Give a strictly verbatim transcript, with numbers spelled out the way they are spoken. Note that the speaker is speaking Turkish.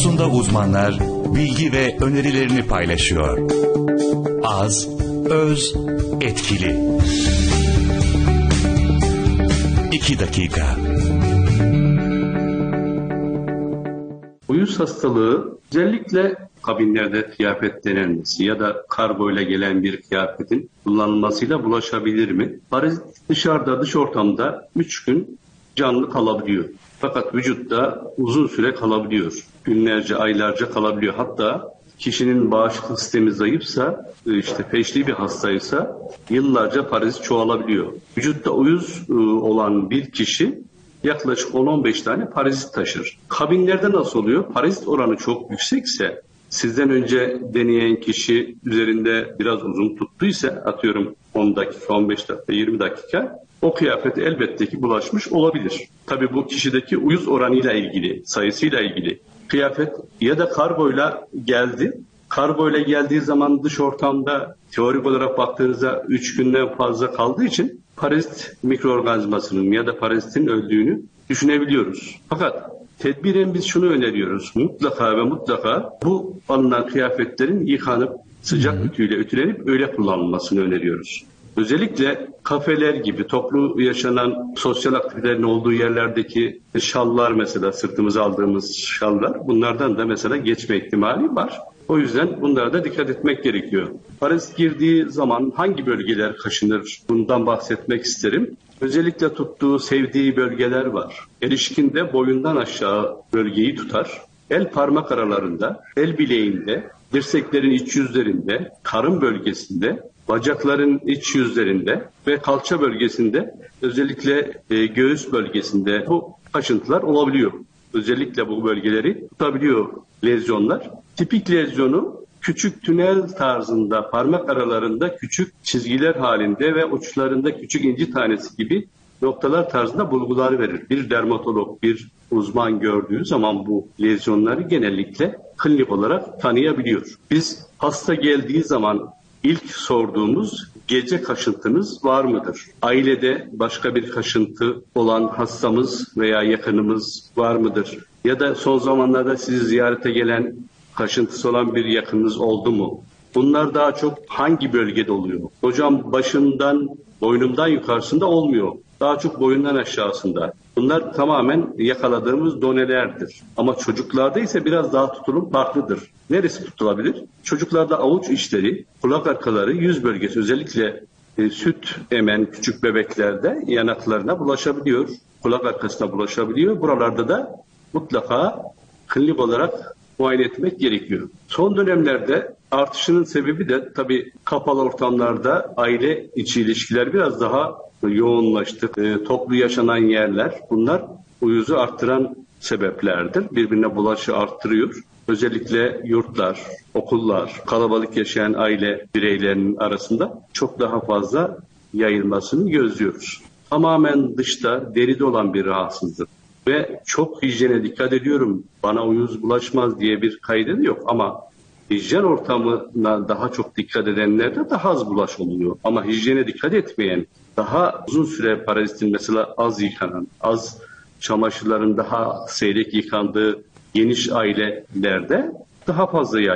konusunda uzmanlar bilgi ve önerilerini paylaşıyor. Az, öz, etkili. İki dakika. Uyuz hastalığı özellikle kabinlerde kıyafet denenmesi ya da kargoyla gelen bir kıyafetin kullanılmasıyla bulaşabilir mi? Parazit dışarıda, dış ortamda üç gün canlı kalabiliyor. Fakat vücutta uzun süre kalabiliyor. Günlerce, aylarca kalabiliyor. Hatta kişinin bağışıklık sistemi zayıfsa, işte feşli bir hastaysa yıllarca parazit çoğalabiliyor. Vücutta uyuz olan bir kişi yaklaşık on on beş tane parazit taşır. Kabinlerde nasıl oluyor? Parazit oranı çok yüksekse, sizden önce deneyen kişi üzerinde biraz uzun tuttuysa, atıyorum on dakika, on beş dakika, yirmi dakika, o kıyafete elbette ki bulaşmış olabilir. Tabii bu kişideki uyuz oranıyla ilgili, sayısıyla ilgili. Kıyafet ya da kargoyla geldi. Kargoyla geldiği zaman dış ortamda teorik olarak baktığınızda üç günden fazla kaldığı için parazit mikroorganizmasının ya da parazitin öldüğünü düşünebiliyoruz. Fakat tedbiren biz şunu öneriyoruz. Mutlaka ve mutlaka bu alınan kıyafetlerin yıkanıp sıcak ütüyle ütülenip öyle kullanılmasını öneriyoruz. Özellikle kafeler gibi toplu yaşanan sosyal aktivitelerin olduğu yerlerdeki şallar, mesela sırtımıza aldığımız şallar, bunlardan da mesela geçme ihtimali var. O yüzden bunlara da dikkat etmek gerekiyor. Parazit girdiği zaman hangi bölgeler kaşınır? Bundan bahsetmek isterim. Özellikle tuttuğu, sevdiği bölgeler var. Erişkinde boyundan aşağı bölgeyi tutar. El parmak aralarında, el bileğinde, dirseklerin iç yüzlerinde, karın bölgesinde, bacakların iç yüzlerinde ve kalça bölgesinde, özellikle e, göğüs bölgesinde bu kaşıntılar olabiliyor. Özellikle bu bölgeleri tutabiliyor lezyonlar. Tipik lezyonu küçük tünel tarzında, parmak aralarında küçük çizgiler halinde ve uçlarında küçük inci tanesi gibi noktalar tarzında bulgular verir. Bir dermatolog, bir uzman gördüğü zaman bu lezyonları genellikle klinik olarak tanıyabiliyor. Biz hasta geldiği zaman ilk sorduğumuz, gece kaşıntınız var mıdır? Ailede başka bir kaşıntı olan hastamız veya yakınımız var mıdır? Ya da son zamanlarda sizi ziyarete gelen kaşıntısı olan bir yakınınız oldu mu? Bunlar daha çok hangi bölgede oluyor? Hocam başından, boynumdan yukarısında olmuyor. Daha çok boyundan aşağısında. Bunlar tamamen yakaladığımız donelerdir. Ama çocuklarda ise biraz daha tutulum farklıdır. Neresi tutulabilir? Çocuklarda avuç içleri, kulak arkaları, yüz bölgesi, özellikle e, süt emen küçük bebeklerde yanaklarına bulaşabiliyor. Kulak arkasına bulaşabiliyor. Buralarda da mutlaka klinik olarak muayene etmek gerekiyor. Son dönemlerde artışının sebebi de tabii kapalı ortamlarda aile içi ilişkiler biraz daha yoğunlaştı. E, toplu yaşanan yerler, bunlar uyuzu arttıran sebeplerdir. Birbirine bulaşı arttırıyor. Özellikle yurtlar, okullar, kalabalık yaşayan aile bireylerinin arasında çok daha fazla yayılmasını gözlüyoruz. Tamamen dışta, deride olan bir rahatsızlık. Ve çok hijyene dikkat ediyorum, bana uyuz bulaşmaz diye bir kaydı yok ama hijyen ortamına daha çok dikkat edenlerde daha az bulaş oluyor. Ama hijyene dikkat etmeyen, daha uzun süre parazitin mesela az yıkanan, az çamaşırların daha seyrek yıkandığı geniş ailelerde daha fazla yayılıyor.